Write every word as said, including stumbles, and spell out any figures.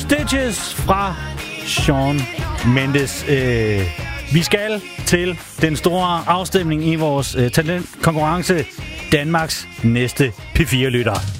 Stitches fra Shawn Mendes. Øh, vi skal til den store afstemning i vores øh, talentkonkurrence. Danmarks næste P fire-lytter.